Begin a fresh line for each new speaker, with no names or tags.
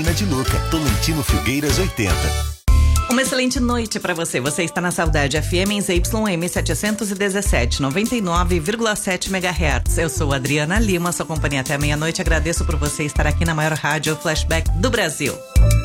de Luca, Tolentino Filgueiras 80.
Uma excelente noite para você. Você está na Saudade FM em ZYM 717, 99,7 MHz. Eu sou Adriana Lima, sua companhia até meia-noite. Agradeço por você estar aqui na maior rádio flashback do Brasil.